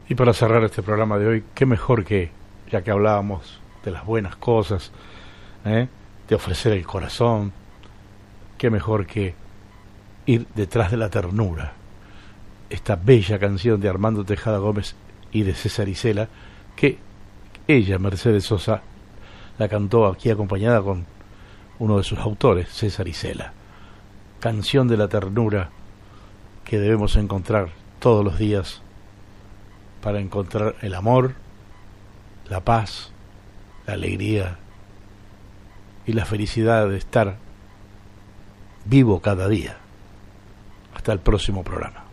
Y para cerrar este programa de hoy, qué mejor que, ya que hablábamos de las buenas cosas, de ofrecer el corazón, qué mejor que ir detrás de la ternura. Esta bella canción de Armando Tejada Gómez y de César Isela, que ella, Mercedes Sosa, la cantó aquí acompañada con uno de sus autores, César Isela. Canción de la ternura que debemos encontrar todos los días para encontrar el amor, la paz, la alegría y la felicidad de estar vivo cada día. Hasta el próximo programa.